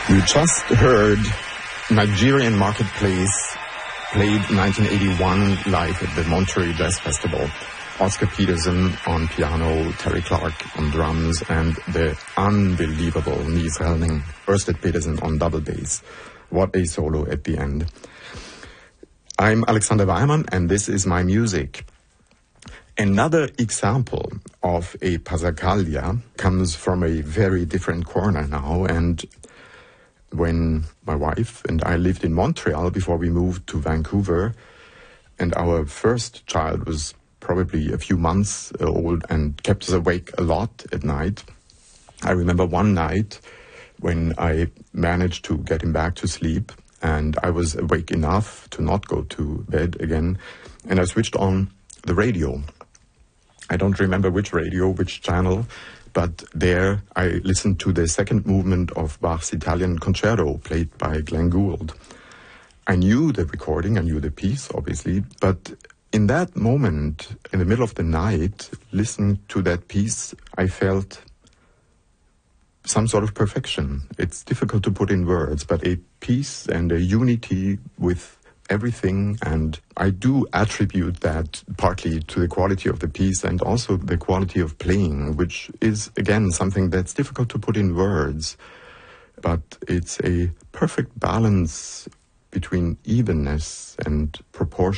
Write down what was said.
You just heard Nigerian Marketplace, played 1981 live at the Monterey Jazz Festival. Oscar Peterson on piano, Terry Clark on drums, and the unbelievable Niels Helning, Ørsted Petersen on double bass. What a solo at the end. I'm Alexander Weimann, and this is my music. Another example of a passacaglia comes from a very different corner now, and when my wife and I lived in Montreal before we moved to Vancouver, and our first child was probably a few months old and kept us awake a lot at night. I remember one night when I managed to get him back to sleep, and I was awake enough to not go to bed again, and I switched on the radio. I don't remember which radio, which channel, but there I listened to the second movement of Bach's Italian Concerto, played by Glenn Gould. I knew the recording, I knew the piece, obviously, but in that moment, in the middle of the night, listening to that piece, I felt some sort of perfection. It's difficult to put in words, but a peace and a unity with everything, and I do attribute that partly to the quality of the piece and also the quality of playing, which is, again, something that's difficult to put in words, but it's a perfect balance between evenness and proportion.